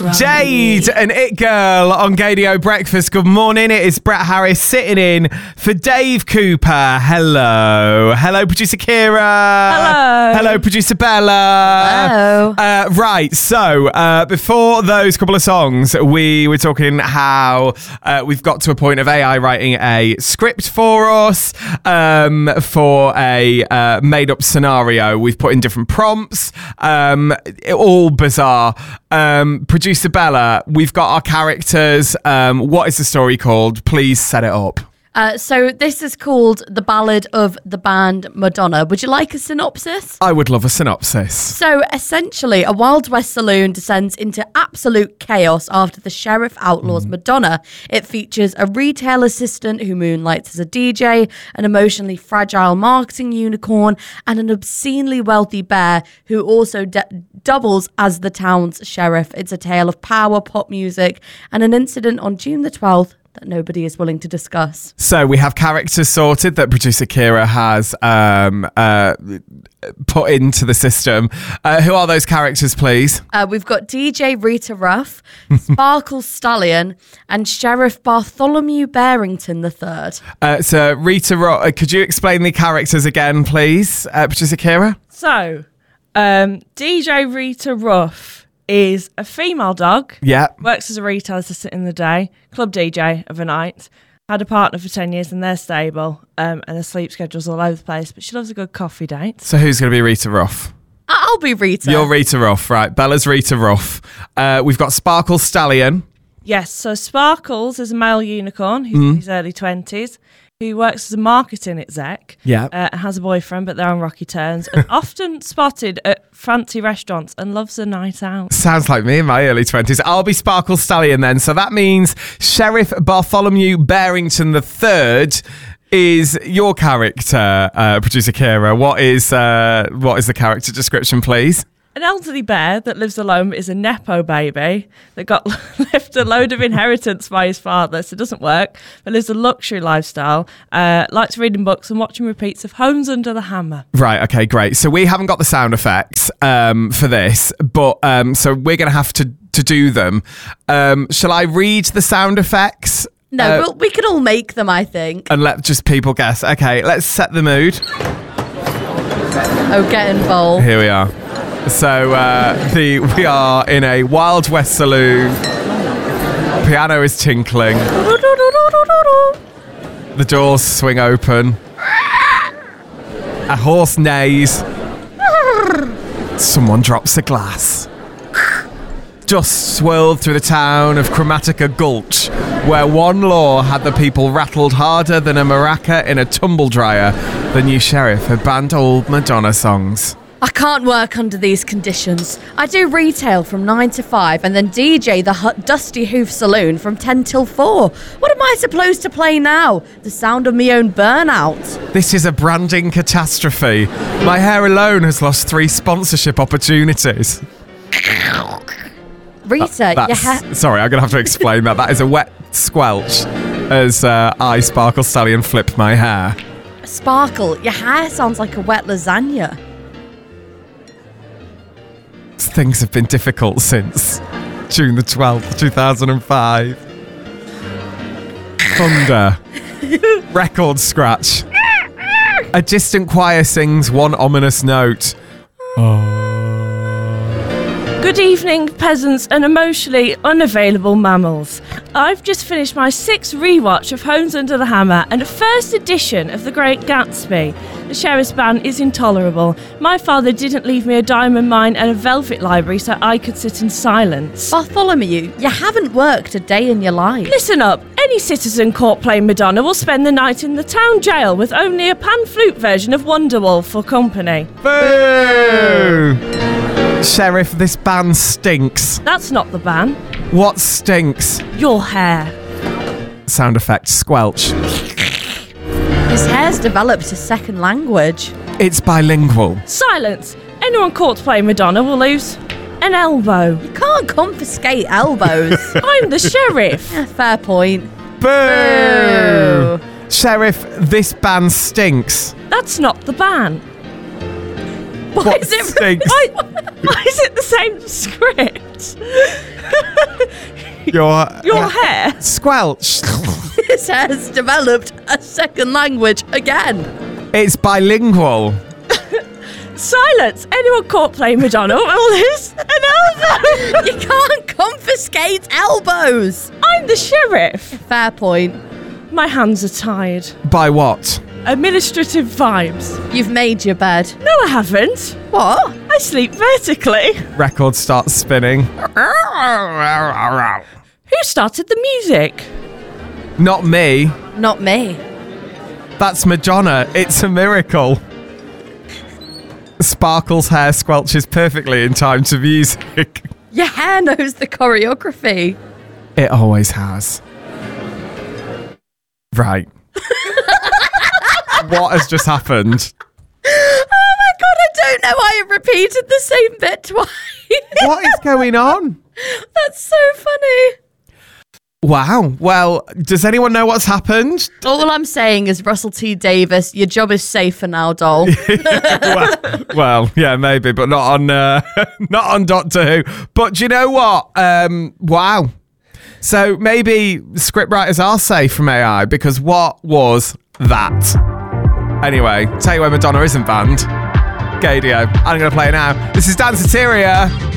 Jade and It Girl on Gadio Breakfast. Good morning. It is Brett Harris sitting in for Dave Cooper. Hello. Hello, producer Kira. Hello. Hello, producer Bella. Hello. Right, so before those couple of songs, we were talking how we've got to a point of AI writing a script for us for a made-up scenario. We've put in different prompts, all bizarre. Producer Bella, we've got our characters. What is the story called? Please set it up. So this is called The Ballad of the Band Madonna. Would you like a synopsis? I would love a synopsis. So essentially, a Wild West saloon descends into absolute chaos after the sheriff outlaws Madonna. It features a retail assistant who moonlights as a DJ, an emotionally fragile marketing unicorn, and an obscenely wealthy bear who also doubles as the town's sheriff. It's a tale of power, pop music, and an incident on June the 12th that nobody is willing to discuss. So we have characters sorted that producer Kira has put into the system. Who are those characters, please? We've got DJ Rita Ruff, Sparkle Stallion, and Sheriff Bartholomew Barrington III. So Rita, could you explain the characters again, please, producer Kira? So, DJ Rita Ruff is a female dog. Yeah. Works as a retail assistant in the day, club DJ of a night. Had a partner for 10 years and they're stable, and her sleep schedule's all over the place, but she loves a good coffee date. So who's going to be Rita Ruff? I'll be Rita. You're Rita Ruff, right. Bella's Rita Ruff. We've got Sparkle Stallion. Yes, so Sparkles is a male unicorn who's in his early 20s, who works as a marketing exec. Yeah. Has a boyfriend, but they're on rocky terms, and often spotted at fancy restaurants and loves a night out. Sounds like me in my early 20s. I'll be Sparkle Stallion then. So that means Sheriff Bartholomew Barrington III is your character, producer Kira. What is the character description, please? An elderly bear that lives alone is a Nepo baby that got left a load of inheritance by his father, so it doesn't work, but lives a luxury lifestyle, likes reading books and watching repeats of Homes Under the Hammer. Right, okay, great. So we haven't got the sound effects for this, but so we're going to have to do them. Shall I read the sound effects? No, we can all make them, I think. And let just people guess. Okay, let's set the mood. Oh, get involved. Here we are. So we are in a Wild West saloon. Piano is tinkling. The doors swing open. A horse neighs. Someone drops a glass. Dust swirled through the town of Chromatica Gulch, where one law had the people rattled harder than a maraca in a tumble dryer. The new sheriff had banned old Madonna songs. I can't work under these conditions. I do retail from 9 to 5 and then DJ the Dusty Hoof Saloon from 10 till 4. What am I supposed to play now? The sound of me own burnout. This is a branding catastrophe. My hair alone has lost 3 sponsorship opportunities. Rita, Sorry, I'm going to have to explain that. That is a wet squelch as I, Sparkle Stallion, flip my hair. Sparkle, your hair sounds like a wet lasagna. Things have been difficult since June the 12th, 2005. Thunder. Record scratch. A distant choir sings one ominous note. Good evening, peasants and emotionally unavailable mammals. I've just finished my 6th rewatch of Homes Under the Hammer and a first edition of The Great Gatsby. The sheriff's ban is intolerable. My father didn't leave me a diamond mine and a velvet library so I could sit in silence. Bartholomew, you haven't worked a day in your life. Listen up. Any citizen caught playing Madonna will spend the night in the town jail with only a pan flute version of Wonderwall for company. Boo! Sheriff, this ban stinks. That's not the ban. What stinks? Your hair. Sound effect squelch. His hair's developed a second language. It's bilingual. Silence. Anyone caught playing Madonna will lose an elbow. You can't confiscate elbows. I'm the sheriff. Yeah, fair point. Boo! Sheriff, this ban stinks. That's not the ban. What stinks? Why is it the same script? Your hair. Squelch. His hair's developed a second language again. It's bilingual. Silence. Anyone caught playing Madonna will lose an elbow. You can't confiscate elbows. I'm the sheriff. Fair point. My hands are tied. By what? Administrative vibes. You've made your bed. No, I haven't. What? I sleep vertically. Record starts spinning. Who started the music? Not me. Not me. That's Madonna. It's a miracle. Sparkle's hair squelches perfectly in time to music. Your hair knows the choreography. It always has. Right. What has just happened? Oh my God, I don't know why I repeated the same bit twice. What is going on? That's so funny. Wow. Well, does anyone know what's happened? All I'm saying is, Russell T Davis, your job is safe for now, doll. well, yeah, maybe, but not on not on Doctor Who. But do you know what? Wow. So maybe scriptwriters are safe from AI, because what was that? Anyway, tell you where Madonna isn't banned. Gadio. I'm going to play it now. This is Dan Soteria.